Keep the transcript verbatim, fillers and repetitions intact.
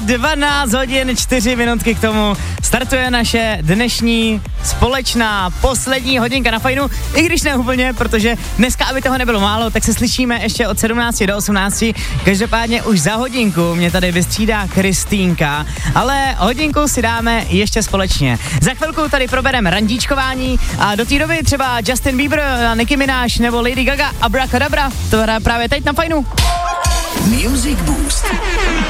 dvanáct hodin čtyři minutky k tomu startuje naše dnešní společná poslední hodinka na Fajnu, i když ne úplně, protože dneska, aby toho nebylo málo, tak se slyšíme ještě od sedmnácti do osmnácti. Každopádně už za hodinku mě tady vystřídá Kristýnka, ale hodinku si dáme ještě společně. Za chvilku tady probereme randíčkování a do té doby třeba Justin Bieber, Nicki Minaj nebo Lady Gaga, Abracadabra, to právě teď na Fajnu. Music Boost.